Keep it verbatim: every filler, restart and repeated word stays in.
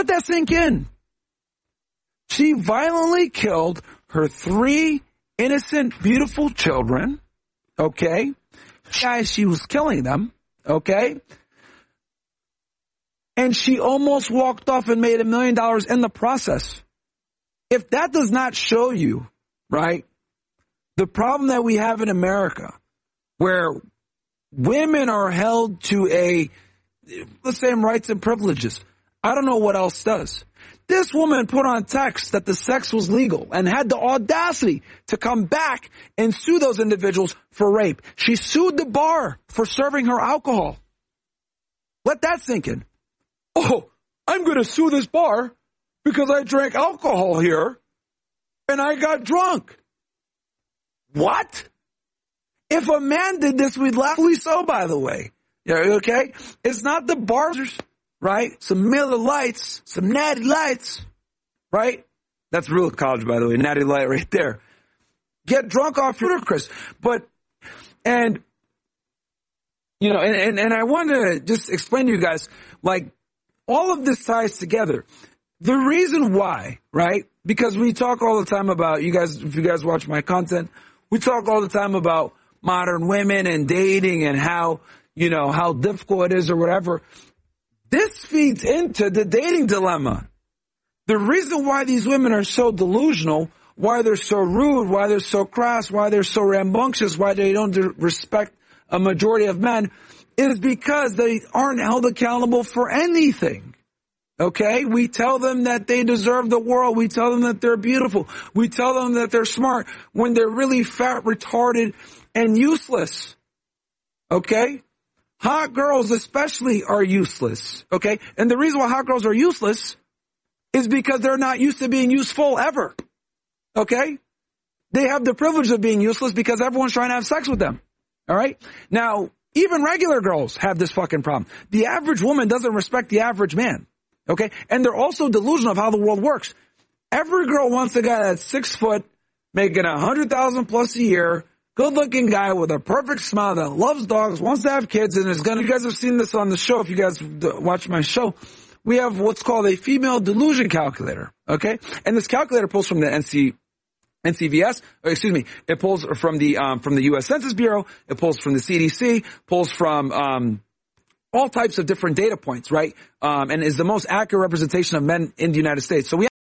Let that sink in. She violently killed her three innocent, beautiful children, okay? As she was killing them, okay? And she almost walked off and made a million dollars in the process. If that does not show you, right, the problem that we have in America, where women are held to a, the same rights and privileges, I don't know what else does. This woman put on text that the sex was legal and had the audacity to come back and sue those individuals for rape. She sued the bar for serving her alcohol. Let that sink in. Oh, I'm going to sue this bar because I drank alcohol here and I got drunk. What? If a man did this, we'd laugh. So, by the way, yeah, okay? It's not the bars, right? Some Miller Lights, some Natty Lights, right? That's real college, by the way, Natty Light right there. Get drunk off your Chris. But, and, you know, and, and, and I want to just explain to you guys, like, all of this ties together. The reason why, right? Because we talk all the time about, you guys, if you guys watch my content, we talk all the time about modern women and dating and how, you know, how difficult it is or whatever. This feeds into the dating dilemma. The reason why these women are so delusional, why they're so rude, why they're so crass, why they're so rambunctious, why they don't respect a majority of men, is because they aren't held accountable for anything. Okay? We tell them that they deserve the world. We tell them that they're beautiful. We tell them that they're smart when they're really fat, retarded, and useless. Okay? Hot girls especially are useless. Okay? And the reason why hot girls are useless is because they're not used to being useful ever. Okay? They have the privilege of being useless because everyone's trying to have sex with them. All right? Now, even regular girls have this fucking problem. The average woman doesn't respect the average man. Okay? And they're also delusional of how the world works. Every girl wants a guy that's six foot, making a hundred thousand plus a year, good looking guy with a perfect smile that loves dogs, wants to have kids, and is gonna, you guys have seen this on the show. If you guys watch my show, we have what's called a female delusion calculator. Okay? And this calculator pulls from the N C N C V S, or excuse me, it pulls from the, um, from the U S Census Bureau, it pulls from the C D C, pulls from, um, all types of different data points, right? Um, and is the most accurate representation of men in the United States. So we